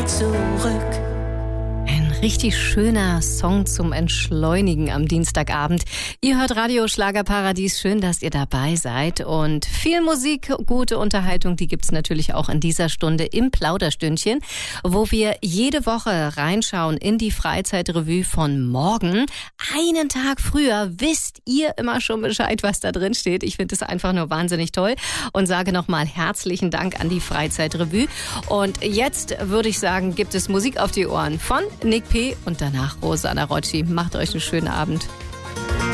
zurück. Ein richtig schöner Song zum Entschleunigen am Dienstagabend. Ihr hört Radio Schlagerparadies. Schön, dass ihr dabei seid. Und viel Musik, gute Unterhaltung, die gibt's natürlich auch in dieser Stunde im Plauderstündchen, wo wir jede Woche reinschauen in die Freizeitrevue von morgen. Einen Tag früher wisst ihr immer schon Bescheid, was da drin steht. Ich finde es einfach nur wahnsinnig toll und sage nochmal herzlichen Dank an die Freizeitrevue. Und jetzt würde ich sagen, gibt es Musik auf die Ohren von Nick P. und danach Rosanna Rocci. Macht euch einen schönen Abend.